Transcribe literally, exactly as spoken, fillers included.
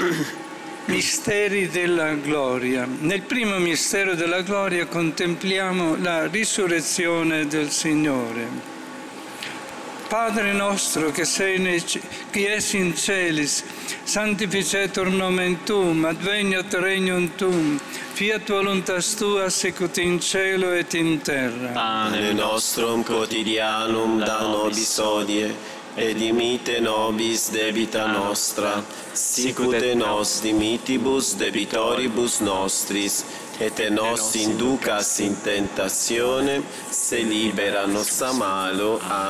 Misteri della gloria. Nel primo mistero della gloria contempliamo la risurrezione del Signore. Padre nostro che sei nei, che es in celis, sanctificetur nomen tuum, adveniat regnum tuum, fiat voluntas tua sicut in cielo et in terra. Pane nostrum quotidianum da nobis hodie, et dimite nobis debita nostra, sicut et nos dimitibus debitoribus nostris, et nos inducas in tentatione, se libera nos a malo. Amen.